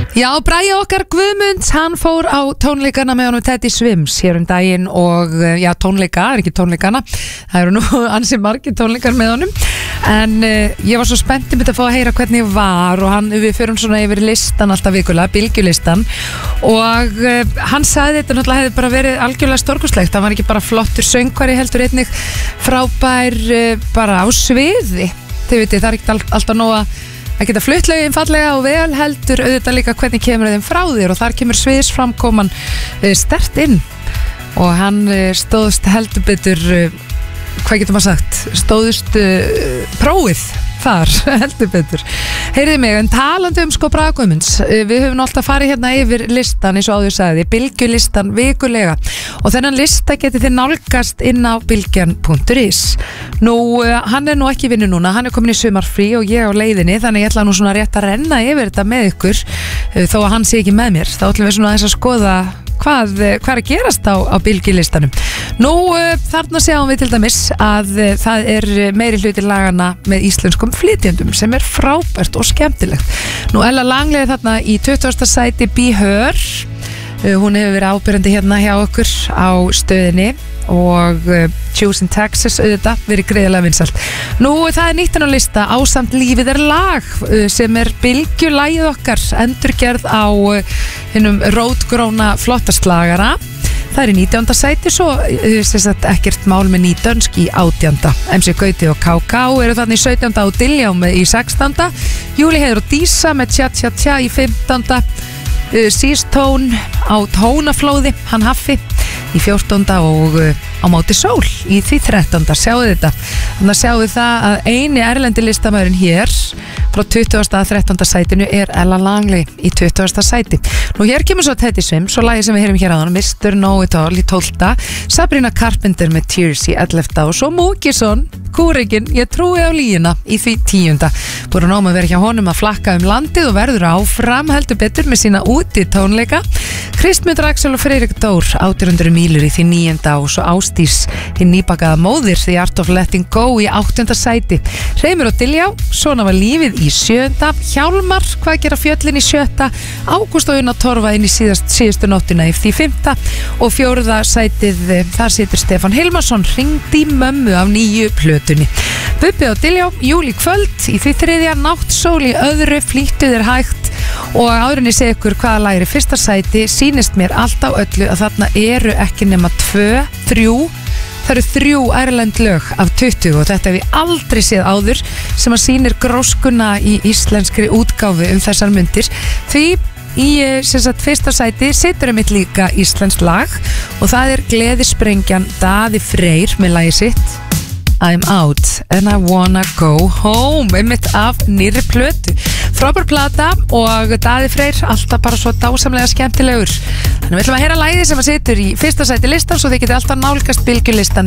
Já, Bragi okkar Guðmunds, hann fór á tónleikana með honum Teddy Swims hér daginn og já, tónleika, ekki tónleikana, það eru nú ansi margir tónleikar með honum en ég var svo spennt að fá að heyra hvernig var og við förum svona yfir listan alltaf vikulega, bylgjulistan og hann sagði þetta náttúrulega hefði bara verið algjörlega stórkostlegt, hann var ekki bara flottur söngvari heldur einnig frábær bara á sviði, þið veitir, það er ekki alltaf nóg að geta flutt lögin fallega og vel heldur auðvitað líka hvernig kemur þeim frá þér og þar kemur sviðsframkoman sterkt inn og hann stóðst heldur betur, hvað getur maður sagt, stóðst prófið þar heldur betur. Heyrðu mig, en talandi sko Bragi Guðmunds, við höfum alltaf farið hérna yfir listan eins og áður sagði, bylgjulistan vikulega og þennan lista getið þið nálgast inn á bylgjan.is. Nú, hann er nú ekki vinnu núna, hann er komin í sumarfrí og ég á leiðinni, þannig ég ætla nú svona rétt að renna yfir þetta með ykkur þó að hann sé ekki með mér, þá ætlum við svona aðeins að skoða hvað er að gerast á bylgjulistanum. Nú, þarna sjáum við til dæmis að það er meiri hluti lagana með íslenskum flytjendum sem er frábært og skemmtilegt. Nú, Ella Langley er þarna í 20. sæti Be Her, hún hefur verið ábyrjandi hérna hjá okkur á stöðinni og Choosing Texas auðvitað verið greiðlega vinsælt. Nú, það er nýtt á lista Ásamt lífið er lag sem er bylgjulagið okkar endurgerð á hinnum rótgróna flottaslagara. Það er í 19. sæti, svo ekkert mál með nýdönsk í 18. MC Gauti og KK eru þannig í 17. og Diljá í 16. Júli Heiður og Dísa með Tja Tja Tja í 15. Seastone á Tónaflóði, hann Haffi í 14. og á móti sól í því 13. Sjáu þetta, þannig að sjáu það að eini erlendi listamæðurinn hér frá 20. að 13. sætinu er Ella Langley í 20. sæti. Nú hér kemur svo Teddy Swims og lagi sem við heyrum hér á hann, Mr. Know-It-All í 12. Sabrina Carpenter með Tears í 11. og svo Múkisson, Kúrikinn, Ég trúi á lígina í því 10. Búin að vera hjá honum að flakka landið og verður áfram heldur betur með sína úti tónleika. Kristmundur Axel og Friðrik Dór 800 mílur í því 9. og svo Ásdís hinn nýbakaða móðir The Art of Letting Go í 8. sæti. Reimur og Diljá, Svona var lífið í 7. Hjálmar, Hvað gera fjöllin í 7. Ágúst og Una Torfa inn í síðustu nóttina í því 5. og 4. sætið, þar situr Stefán Hilmarsson, Hringdi í mömmu af nýju plötunni. Bubbi og Diljá, Júli kvöld í því 3. Náttsól í öðru, Flýttu þér hægt og áðurinn ég segi ykkur hvaða lag er í 1. sæti, sýnist mér allt á öllu að þarna eru ekki nema 2, 3, það eru 3 erlend lög af 20 og þetta hef ég aldrei séð áður sem að sýnir gróskuna í íslenskri útgáfu þessar mundir. Því í 1. sæti situr mitt líka íslenskt lag og það er Gleðisprengjan Daði Freyr með lagi sitt I'm Out and I Wanna Go Home, einmitt af nýrri plötu. Frábær plata og Daði Freyr alltaf bara svo dásamlega skemmtilegur. Þannig við ætlum að heyra lagið sem að situr í 1. sæti listan svo þið getið alltaf nálgast bylgjulistan